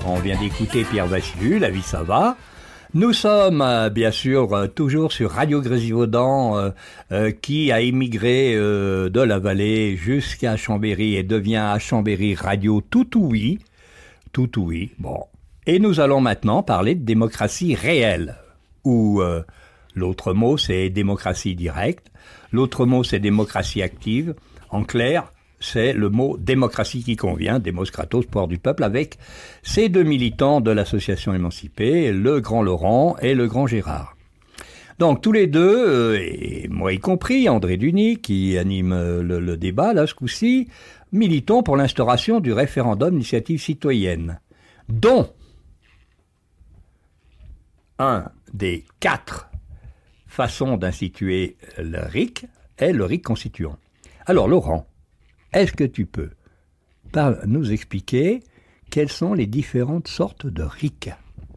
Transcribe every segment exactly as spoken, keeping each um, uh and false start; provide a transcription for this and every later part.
On vient d'écouter Pierre Vachilu, La vie ça va. Nous sommes euh, bien sûr euh, toujours sur Radio Grésivaudan euh, euh, qui a émigré euh, de la vallée jusqu'à Chambéry et devient à Chambéry Radio Toutouï. Toutouï, bon. Et nous allons maintenant parler de démocratie réelle, ou euh, l'autre mot c'est démocratie directe, l'autre mot c'est démocratie active. En clair, c'est le mot démocratie qui convient, Demos Kratos, pouvoir du peuple, avec ces deux militants de l'association émancipée, le grand Laurent et le grand Gérard. Donc tous les deux, euh, et moi y compris, André Duny, qui anime euh, le, le débat là ce coup-ci, militons pour l'instauration du référendum d'initiative citoyenne, dont un des quatre façons d'instituer le R I C est le R I C constituant. Alors Laurent, est-ce que tu peux par nous expliquer quelles sont les différentes sortes de R I C ?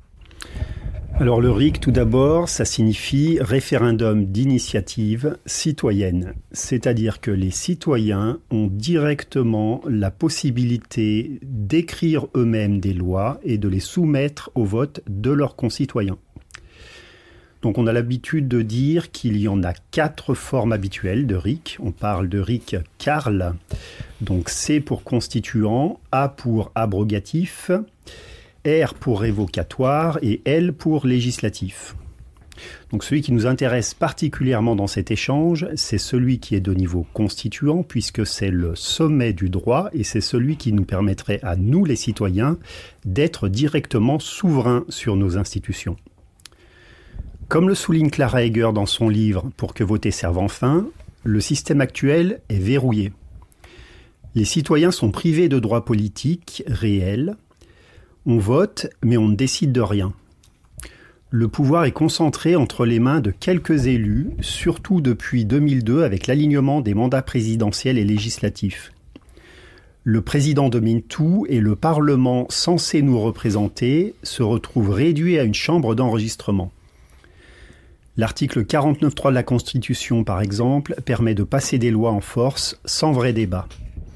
Alors le R I C, tout d'abord, ça signifie référendum d'initiative citoyenne. C'est-à-dire que les citoyens ont directement la possibilité d'écrire eux-mêmes des lois et de les soumettre au vote de leurs concitoyens. Donc on a l'habitude de dire qu'il y en a quatre formes habituelles de R I C. On parle de R I C Carl, donc C pour constituant, A pour abrogatif, R pour révocatoire et L pour législatif. Donc celui qui nous intéresse particulièrement dans cet échange, c'est celui qui est de niveau constituant, puisque c'est le sommet du droit et c'est celui qui nous permettrait à nous les citoyens d'être directement souverains sur nos institutions. Comme le souligne Clara Heger dans son livre « Pour que voter serve enfin », le système actuel est verrouillé. Les citoyens sont privés de droits politiques réels. On vote, mais on ne décide de rien. Le pouvoir est concentré entre les mains de quelques élus, surtout depuis deux mille deux avec l'alignement des mandats présidentiels et législatifs. Le président domine tout et le Parlement, censé nous représenter, se retrouve réduit à une chambre d'enregistrement. L'article quarante-neuf point trois de la Constitution, par exemple, permet de passer des lois en force sans vrai débat.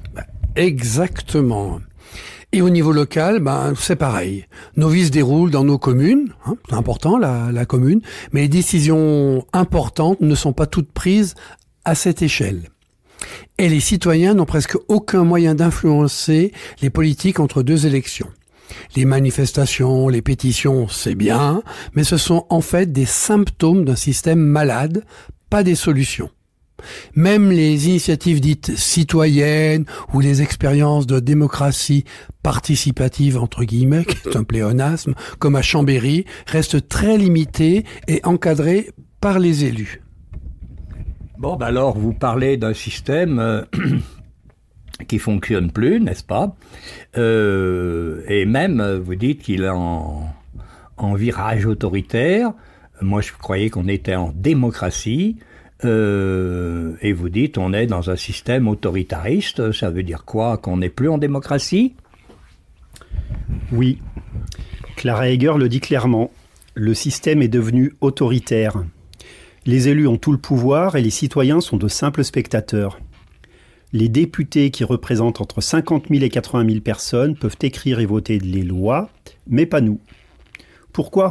Exactement. Et au niveau local, ben, c'est pareil. Nos vies se déroulent dans nos communes, hein, c'est important la, la commune, mais les décisions importantes ne sont pas toutes prises à cette échelle. Et les citoyens n'ont presque aucun moyen d'influencer les politiques entre deux élections. Les manifestations, les pétitions, c'est bien, mais ce sont en fait des symptômes d'un système malade, pas des solutions. Même les initiatives dites citoyennes ou les expériences de démocratie participative, entre guillemets, qui est un pléonasme, comme à Chambéry, restent très limitées et encadrées par les élus. Bon, ben alors, vous parlez d'un système... Euh... qui fonctionne plus, n'est-ce pas ? euh, Et même, vous dites qu'il est en, en virage autoritaire. Moi, je croyais qu'on était en démocratie. Euh, et vous dites on est dans un système autoritariste. Ça veut dire quoi ? Qu'on n'est plus en démocratie ? Oui. Clara Heger le dit clairement. Le système est devenu autoritaire. Les élus ont tout le pouvoir et les citoyens sont de simples spectateurs. Les députés qui représentent entre cinquante mille et quatre-vingt mille personnes peuvent écrire et voter les lois, mais pas nous. Pourquoi ?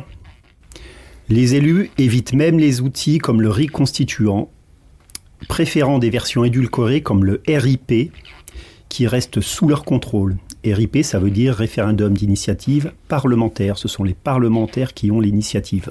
Les élus évitent même les outils comme le R I C constituant, préférant des versions édulcorées comme le R I P, qui restent sous leur contrôle. R I P, ça veut dire référendum d'initiative parlementaire. Ce sont les parlementaires qui ont l'initiative.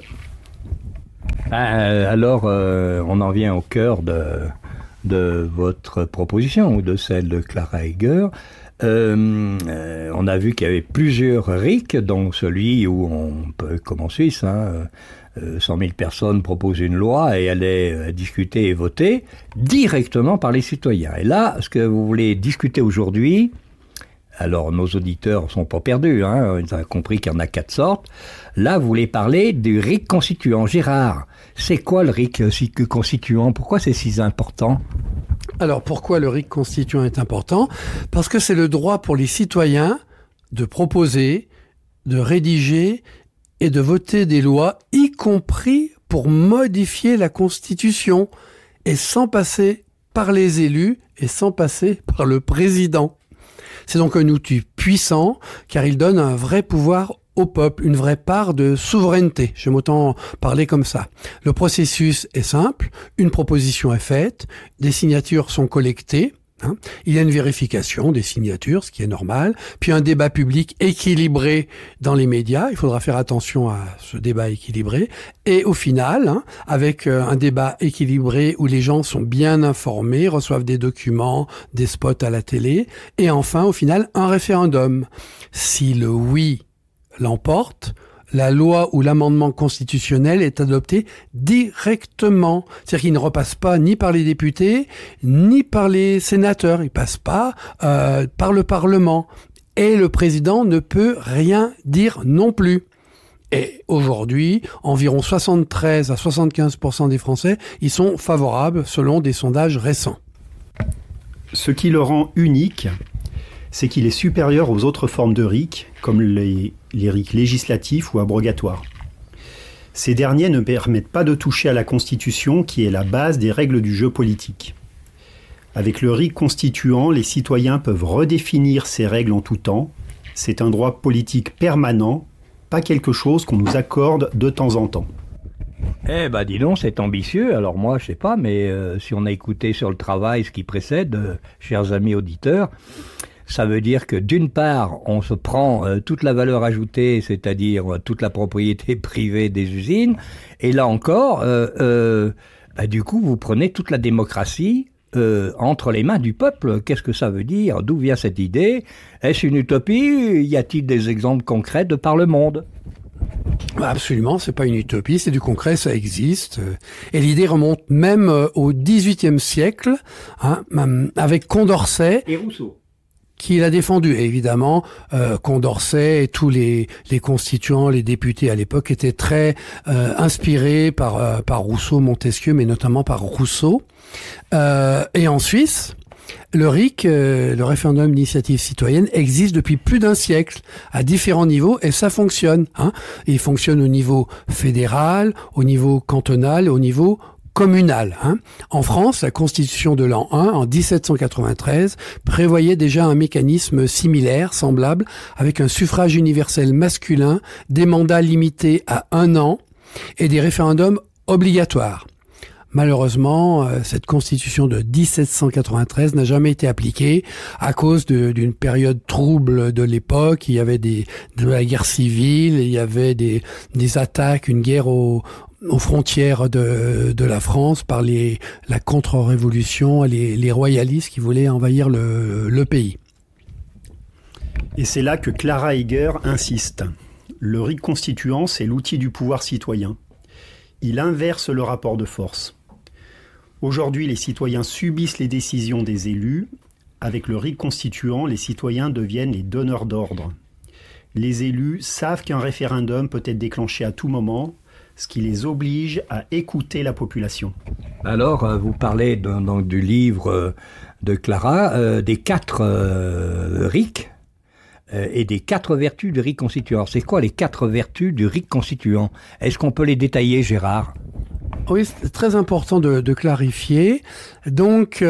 Euh, alors, euh, on en vient au cœur de... de votre proposition ou de celle de Clara Heger. Euh, euh, on a vu qu'il y avait plusieurs R I C, dont celui où on peut, comme en Suisse, hein, euh, cent mille personnes proposent une loi et elle est euh, discutée et votée directement par les citoyens. Et là, ce que vous voulez discuter aujourd'hui, alors nos auditeurs sont pas perdus, hein, ils ont compris qu'il y en a quatre sortes. Là, vous voulez parler du R I C constituant. Gérard, c'est quoi le R I C constituant ? Pourquoi c'est si important ? Alors pourquoi le R I C constituant est important ? Parce que c'est le droit pour les citoyens de proposer, de rédiger et de voter des lois, y compris pour modifier la Constitution, et sans passer par les élus et sans passer par le président. C'est donc un outil puissant car il donne un vrai pouvoir au peuple, une vraie part de souveraineté. J'aime autant parler comme ça. Le processus est simple, une proposition est faite, des signatures sont collectées, hein, il y a une vérification des signatures, ce qui est normal, puis un débat public équilibré dans les médias, il faudra faire attention à ce débat équilibré, et au final, hein, avec un débat équilibré où les gens sont bien informés, reçoivent des documents, des spots à la télé, et enfin, au final, un référendum. Si le oui l'emporte, la loi ou l'amendement constitutionnel est adopté directement. C'est-à-dire qu'il ne repasse pas ni par les députés, ni par les sénateurs. Il passe pas euh, par le Parlement. Et le président ne peut rien dire non plus. Et aujourd'hui, environ soixante-treize à soixante-quinze pour cent des Français y sont favorables selon des sondages récents. Ce qui le rend unique, c'est qu'il est supérieur aux autres formes de R I C, comme les, les R I C législatifs ou abrogatoires. Ces derniers ne permettent pas de toucher à la Constitution, qui est la base des règles du jeu politique. Avec le R I C constituant, les citoyens peuvent redéfinir ces règles en tout temps. C'est un droit politique permanent, pas quelque chose qu'on nous accorde de temps en temps. Eh ben dis donc, c'est ambitieux. Alors moi, je sais pas, mais euh, si on a écouté sur le travail ce qui précède, euh, chers amis auditeurs, ça veut dire que d'une part, on se prend euh, toute la valeur ajoutée, c'est-à-dire euh, toute la propriété privée des usines, et là encore, euh, euh, bah, du coup, vous prenez toute la démocratie euh, entre les mains du peuple. Qu'est-ce que ça veut dire? D'où vient cette idée? Est-ce une utopie? Y a-t-il des exemples concrets de par le monde? Absolument, c'est pas une utopie, c'est du concret, ça existe. Et l'idée remonte même au dix-huitième siècle, hein, avec Condorcet. Et Rousseau. Qui l'a défendu. Et évidemment, euh, Condorcet et tous les, les constituants, les députés à l'époque étaient très euh, inspirés par, euh, par Rousseau, Montesquieu, mais notamment par Rousseau. Euh, et en Suisse, le R I C, euh, le référendum d'initiative citoyenne, existe depuis plus d'un siècle à différents niveaux et ça fonctionne. Hein. Il fonctionne au niveau fédéral, au niveau cantonal et au niveau communal. Hein. En France, la Constitution de l'an un, en dix-sept cent quatre-vingt-treize, prévoyait déjà un mécanisme similaire, semblable, avec un suffrage universel masculin, des mandats limités à un an et des référendums obligatoires. Malheureusement, cette constitution de dix-sept cent quatre-vingt-treize n'a jamais été appliquée à cause de, d'une période trouble de l'époque. Il y avait des, de la guerre civile, il y avait des, des attaques, une guerre au, aux frontières de, de la France par les, la contre-révolution, les, les royalistes qui voulaient envahir le, le pays. Et c'est là que Clara Heger insiste. Le R I C constituant, c'est l'outil du pouvoir citoyen. Il inverse le rapport de force. Aujourd'hui, les citoyens subissent les décisions des élus. Avec le R I C constituant, les citoyens deviennent les donneurs d'ordre. Les élus savent qu'un référendum peut être déclenché à tout moment, ce qui les oblige à écouter la population. Alors, euh, vous parlez de, donc, du livre euh, de Clara, euh, des quatre euh, R I C euh, et des quatre vertus du R I C constituant. C'est quoi les quatre vertus du R I C constituant? Est-ce qu'on peut les détailler, Gérard? Oui, c'est très important de, de clarifier. Donc,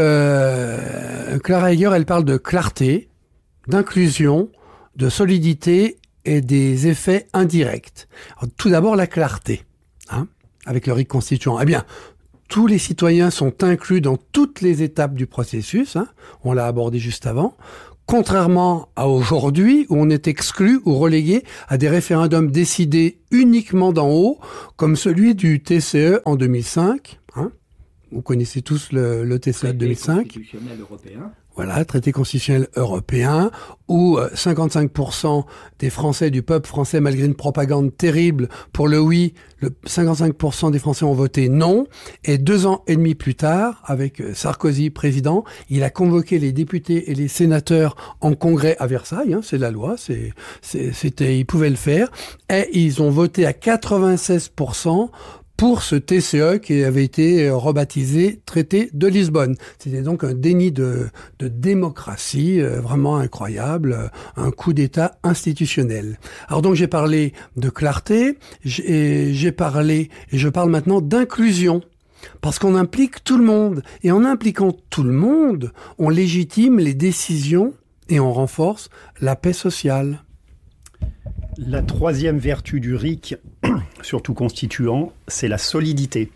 euh, Clara Heger, elle parle de clarté, d'inclusion, de solidité et des effets indirects. Alors, tout d'abord, la clarté, hein, avec le R I C constituant. Eh bien, tous les citoyens sont inclus dans toutes les étapes du processus, hein, on l'a abordé juste avant, contrairement à aujourd'hui où on est exclu ou relégué à des référendums décidés uniquement d'en haut, comme celui du T C E en deux mille cinq. Hein. Vous connaissez tous le, le T C E de deux mille cinq. Traité constitutionnel européen. Voilà, traité constitutionnel européen, où cinquante-cinq pour cent des Français, du peuple français, malgré une propagande terrible pour le oui, le cinquante-cinq pour cent des Français ont voté non. Et deux ans et demi plus tard, avec Sarkozy président, il a convoqué les députés et les sénateurs en congrès à Versailles. Hein, c'est la loi, c'est, c'est, c'était, ils pouvaient le faire. Et ils ont voté à quatre-vingt-seize pour cent pour ce T C E qui avait été rebaptisé traité de Lisbonne. C'était donc un déni de, de démocratie euh, vraiment incroyable, euh, un coup d'État institutionnel. Alors donc j'ai parlé de clarté, j'ai, j'ai parlé, et je parle maintenant d'inclusion. Parce qu'on implique tout le monde. Et en impliquant tout le monde, on légitime les décisions et on renforce la paix sociale. La troisième vertu du R I C, surtout constituant, c'est la solidité.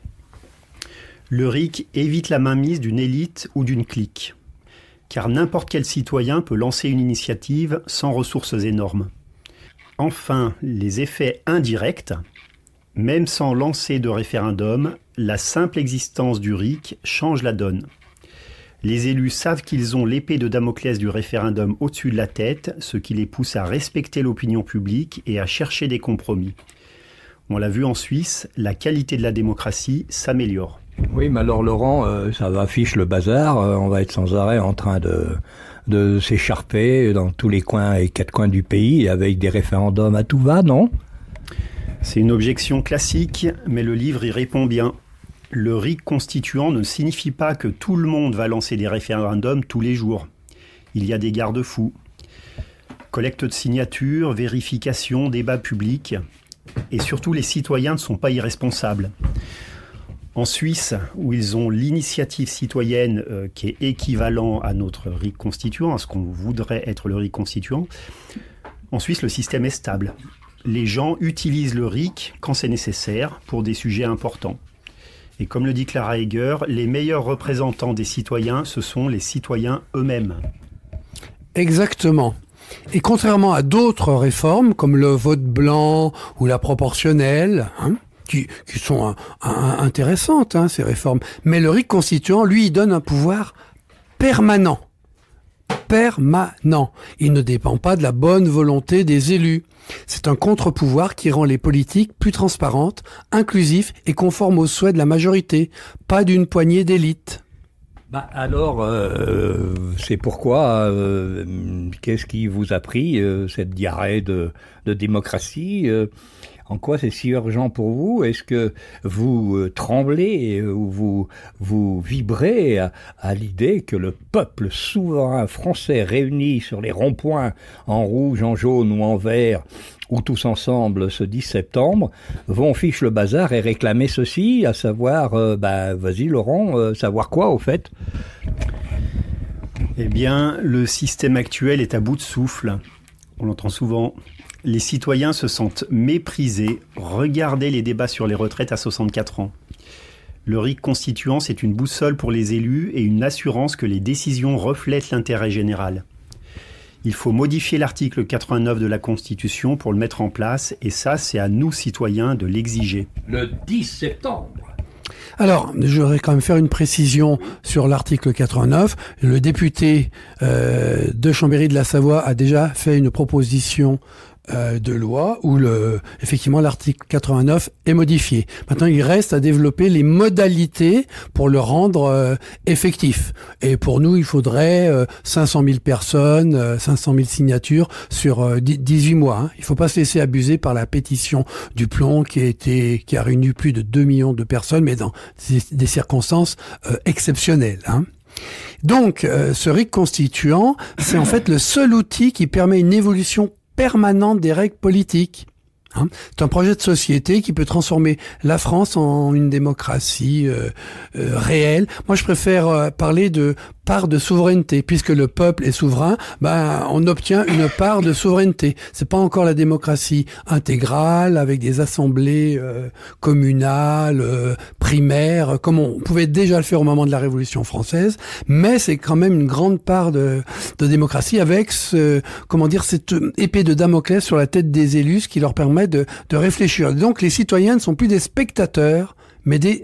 Le R I C évite la mainmise d'une élite ou d'une clique, car n'importe quel citoyen peut lancer une initiative sans ressources énormes. Enfin, les effets indirects. Même sans lancer de référendum, la simple existence du R I C change la donne. Les élus savent qu'ils ont l'épée de Damoclès du référendum au-dessus de la tête, ce qui les pousse à respecter l'opinion publique et à chercher des compromis. On l'a vu en Suisse, la qualité de la démocratie s'améliore. Oui, mais alors Laurent, euh, ça va affiche le bazar, euh, on va être sans arrêt en train de, de s'écharper dans tous les coins et quatre coins du pays avec des référendums à tout va, non ? C'est une objection classique, mais le livre y répond bien. Le R I C constituant ne signifie pas que tout le monde va lancer des référendums tous les jours. Il y a des garde-fous. Collecte de signatures, vérification, débat public. Et surtout, les citoyens ne sont pas irresponsables. En Suisse, où ils ont l'initiative citoyenne euh, qui est équivalent à notre R I C constituant, à ce qu'on voudrait être le R I C constituant, en Suisse, le système est stable. Les gens utilisent le R I C quand c'est nécessaire pour des sujets importants. Et comme le dit Clara Heger, les meilleurs représentants des citoyens, ce sont les citoyens eux-mêmes. Exactement. Et contrairement à d'autres réformes, comme le vote blanc ou la proportionnelle, hein, qui, qui sont un, un, intéressantes, hein, ces réformes, mais le R I C constituant, lui, il donne un pouvoir permanent. Permanent. Il ne dépend pas de la bonne volonté des élus. C'est un contre-pouvoir qui rend les politiques plus transparentes, inclusives et conformes aux souhaits de la majorité, pas d'une poignée d'élites. Bah alors, euh, c'est pourquoi, euh, qu'est-ce qui vous a pris, euh, cette diarrhée de, de démocratie euh, En quoi c'est si urgent pour vous ? Est-ce que vous euh, tremblez euh, ou vous, vous vibrez à, à l'idée que le peuple souverain français réuni sur les ronds-points en rouge, en jaune ou en vert, ou tous ensemble ce dix septembre, vont fiche le bazar et réclamer ceci, à savoir, euh, bah, vas-y Laurent, euh, savoir quoi au fait ? Eh bien, le système actuel est à bout de souffle. On l'entend souvent. Les citoyens se sentent méprisés. Regardez les débats sur les retraites à soixante-quatre ans. Le R I C constituant, c'est une boussole pour les élus et une assurance que les décisions reflètent l'intérêt général. Il faut modifier l'article quatre-vingt-neuf de la Constitution pour le mettre en place, et ça, c'est à nous, citoyens, de l'exiger. Le dix septembre. Alors, je voudrais quand même faire une précision sur l'article quatre-vingt-neuf. Le député euh, de Chambéry de la Savoie a déjà fait une proposition euh, de loi où le, effectivement l'article quatre-vingt-neuf est modifié. Maintenant, il reste à développer les modalités pour le rendre euh, effectif. Et pour nous, il faudrait euh, cinq cent mille personnes, euh, cinq cent mille signatures sur euh, dix-huit mois. Hein. Il ne faut pas se laisser abuser par la pétition du plomb qui a été, qui a réuni plus de deux millions de personnes, mais dans des, des circonstances euh, exceptionnelles. Hein. Donc, euh, ce R I C constituant, c'est en fait le seul outil qui permet une évolution permanente des règles politiques. Hein. C'est un projet de société qui peut transformer la France en une démocratie euh, euh, réelle. Moi, je préfère euh, parler de part de souveraineté, puisque le peuple est souverain. Ben, on obtient une part de souveraineté. C'est pas encore la démocratie intégrale avec des assemblées euh, communales, euh, primaires, comme on pouvait déjà le faire au moment de la Révolution française. Mais c'est quand même une grande part de, de démocratie avec ce, comment dire, cette épée de Damoclès sur la tête des élus, ce qui leur permet de, de réfléchir. Donc, les citoyens ne sont plus des spectateurs, mais des